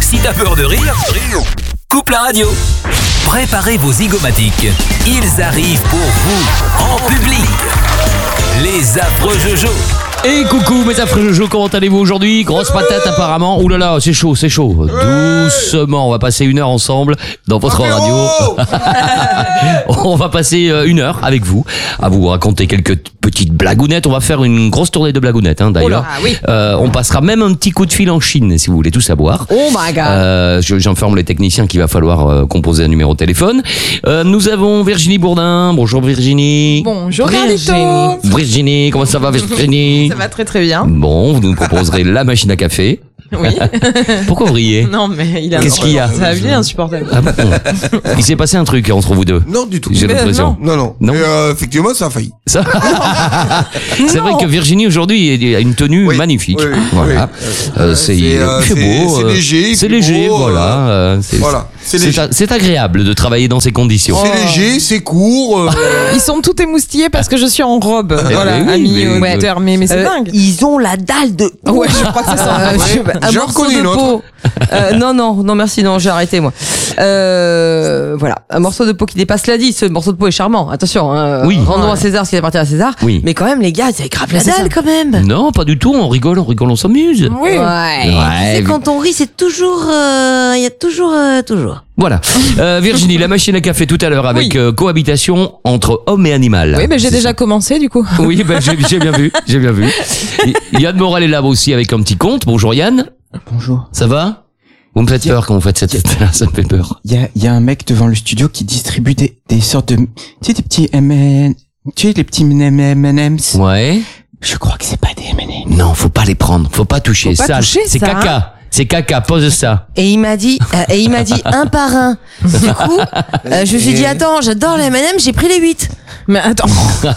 Si t'as peur de rire, coupe la radio. Préparez vos zygomatiques. Ils arrivent pour vous, en public. Les affreux Jojo. Et coucou mes affreux Jojo, comment allez-vous aujourd'hui? Grosse patate apparemment. Ouh là là, c'est chaud. Doucement, on va passer 1 heure ensemble dans votre radio. On va passer 1 heure avec vous, à vous raconter quelques petites blagounettes. On va faire une grosse tournée de blagounettes d'ailleurs. Oh là, oui. On passera même un petit coup de fil en Chine si vous voulez tout savoir. Oh my god. J'informe les techniciens qu'il va falloir composer un numéro de téléphone. Nous avons Virginie Bourdin. Bonjour Virginie. Bonjour Carlito. Virginie, comment ça va Virginie? Ça va très très bien. Bon, vous nous proposerez la machine à café. Oui. Pourquoi vous riez? Non mais il a. Qu'est-ce qu'il y a? Ça va bien, insupportable. Ah bon. Il s'est passé un truc entre vous deux. Non, du tout. J'ai l'impression. Non. Non. Et effectivement, ça a failli. Ça... C'est vrai que Virginie aujourd'hui a une tenue magnifique. Oui, voilà. Il fait beau. C'est léger. C'est il fait léger, beau, voilà. Voilà. C'est léger. C'est agréable de travailler dans ces conditions. C'est léger, c'est court. Ils sont tout émoustillés parce que je suis en robe. Voilà, oui, amis mais- auditeurs, mais c'est dingue. Ils ont la dalle de. Ouais, je crois que c'est ça. Un J'en morceau connais de une autre. peau. Non, merci, non, j'ai arrêté moi. Voilà, un morceau de peau qui dépasse la 10. Ce morceau de peau est charmant. Attention, Oui. rendons à César ce qui appartient à César. Oui. Mais quand même, les gars, c'est grave la C'est dalle ça. quand même. Non, pas du tout. On rigole, on s'amuse. Oui. Ouais. Ouais. Tu sais, quand on rit, c'est toujours, il y a toujours. Voilà. Virginie, la machine à café tout à l'heure avec cohabitation entre homme et animal. Oui, mais j'ai C'est déjà ça. commencé du coup. Oui, ben j'ai bien vu. Yann Morel est là aussi avec un petit conte. Bonjour Yann. Bonjour. Ça va? Vous me faites peur quand vous faites cette tête-là, ça me fait peur. Il y a un mec devant le studio qui distribue des sortes de, tu sais, des petits tu sais, les petits M&M's. Ouais. Je crois que c'est pas des M&M's. Non, faut pas les prendre, faut pas toucher. Faut pas Ça, toucher, c'est ça, caca. C'est caca, pose ça. Et il m'a dit un par un. Du coup, je me suis dit, attends, j'adore les M&M, j'ai pris les 8. Mais attends.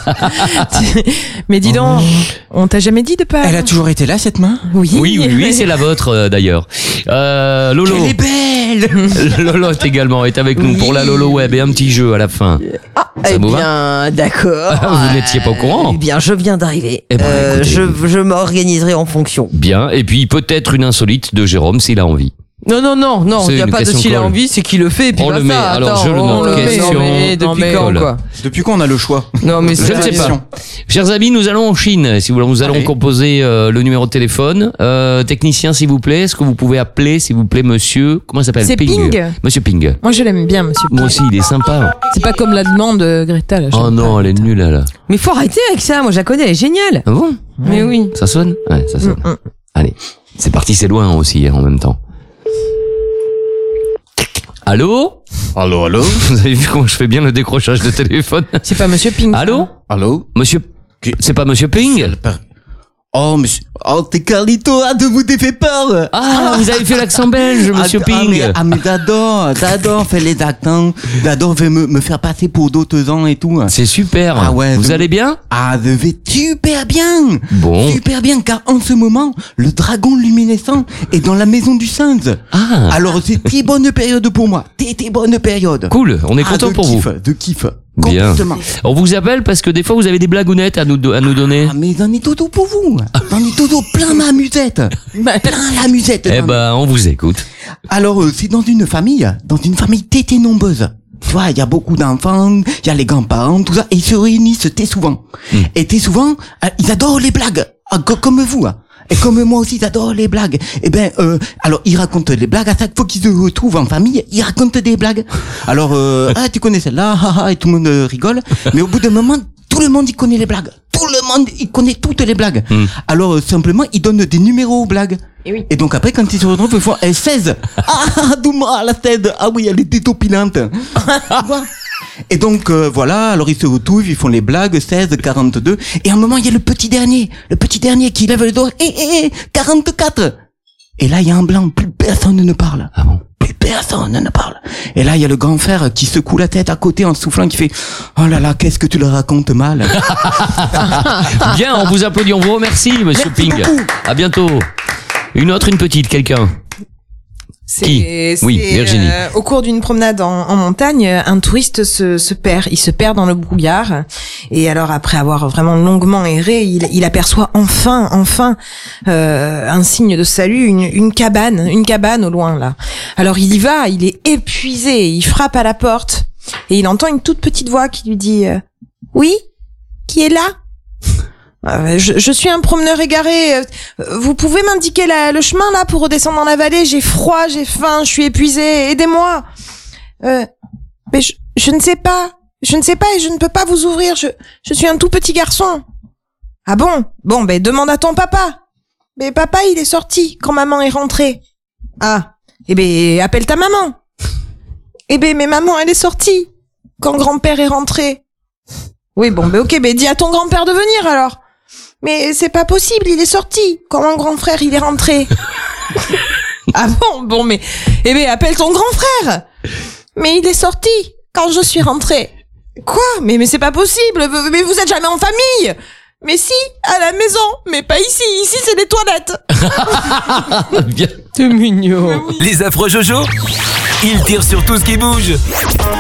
Mais dis donc, on t'a jamais dit de pas. Elle a toujours été là, cette main? Oui, c'est la vôtre d'ailleurs. Lolo. Elle est belle! Lolo est également avec nous pour la Lolo Web et un petit jeu à la fin. Ça Eh vous va? bien, d'accord. Vous n'étiez pas au courant? Eh bien, je viens d'arriver. Eh ben, écoutez. Je m'organiserai en fonction. Bien, et puis peut-être une insolite de Jérôme s'il a envie. Non, C'est il n'y a une pas de question s'il a colle. envie, c'est qu'il le fait et puis On basta. le met, alors Attends, je le note. on le met. Question. Non, mais Non, depuis mais quand, colle. quoi? Depuis quand on a le choix? Non, mais Je ne sais pas. question. Chers amis, nous allons en Chine. Si vous voulez, nous allons Allez. composer le numéro de téléphone. Technicien, s'il vous plaît, est-ce que vous pouvez appeler, s'il vous plaît, monsieur... Comment il s'appelle? C'est Ping. Monsieur Ping. Moi je l'aime bien, monsieur. Moi aussi, il est sympa. C'est pas comme la demande de Greta là. Oh j'aime non, pas. elle est nulle, là. Mais faut arrêter avec ça, moi je la connais, elle est géniale. Ah bon? Mais oui. Ça sonne? Ouais, ça sonne. Allez. C'est parti, c'est loin aussi, en même temps. Allô? Allô? Vous avez vu comment je fais bien le décrochage de téléphone? C'est pas monsieur Ping. Allô? Allô? Monsieur... C'est pas monsieur Ping? Oh, monsieur. Oh, t'es Carlito, de vous t'es fait peur! Ah, vous avez fait l'accent belge, monsieur Ping. Mais j'adore faire les accents. J'adore me faire passer pour d'autres gens et tout. C'est super. Ah ouais, vous je- allez bien? Ah, je vais super bien! Bon. Super bien, car en ce moment, le dragon luminescent est dans la maison du singe. Ah. Alors, c'est très bonne période pour moi. Très bonne période. Cool, on est content de pour kiff, vous. De kiff. Bien. Complètement. On vous appelle parce que des fois vous avez des blagounettes à nous donner. Ah, mais j'en ai tout pour vous. J'en ai tout plein ma musette. Plein la musette. Eh j'en ai. ben, on vous écoute. Alors, c'est dans une famille très nombreuse. Tu vois, il y a beaucoup d'enfants, il y a les grands-parents, tout ça, et ils se réunissent très souvent. Et très souvent, ils adorent les blagues, comme vous. Et comme moi aussi, j'adore les blagues. Et ben, alors, ils racontent les blagues à chaque fois qu'ils se retrouvent en famille. Ils racontent des blagues. Alors, tu connais celle-là, et tout le monde rigole. Mais au bout d'un moment, tout le monde y connaît les blagues. Tout le monde y connaît toutes les blagues. Alors, simplement, ils donnent des numéros aux blagues. Et donc après, quand ils se retrouvent, ils font 16. Ah, d'où-moi la 16. Ah oui, elle est détopinante. Tu vois. Et donc voilà, alors ils se retrouvent, ils font les blagues, 16, 42, et à un moment il y a le petit dernier qui lève le doigt, 44. Et là il y a un blanc, plus personne ne parle. Ah bon? Plus personne ne parle. Et là il y a le grand frère qui secoue la tête à côté en soufflant, qui fait, oh là là, qu'est-ce que tu le racontes mal. Bien, on vous applaudit, on vous remercie, monsieur Ping. beaucoup. À bientôt. Une petite, quelqu'un. Oui, Virginie. Au cours d'une promenade en montagne, un touriste se perd. Il se perd dans le brouillard. Et alors, après avoir vraiment longuement erré, il aperçoit enfin un signe de salut, une cabane au loin là. Alors il y va, il est épuisé, il frappe à la porte et il entend une toute petite voix qui lui dit oui, qui est là? Je suis un promeneur égaré. Vous pouvez m'indiquer le chemin là pour redescendre dans la vallée? J'ai froid, j'ai faim, je suis épuisé. Aidez-moi. Mais je ne sais pas. Je ne sais pas et je ne peux pas vous ouvrir. Je suis un tout petit garçon. Ah bon? Bon, ben demande à ton papa. Mais papa, il est sorti quand maman est rentrée. Ah. Eh ben appelle ta maman. Eh ben mais maman, elle est sortie quand grand-père est rentré. Oui, bon, ben ok, ben dis à ton grand-père de venir alors. Mais c'est pas possible, il est sorti quand mon grand frère il est rentré. Ah bon, mais eh ben appelle ton grand frère. Mais il est sorti quand je suis rentrée. Quoi? Mais c'est pas possible. Mais vous êtes jamais en famille. Mais si, à la maison, mais pas ici. Ici c'est les toilettes. Bien. C'est mignon. Les affreux Jojo, ils tirent sur tout ce qui bouge.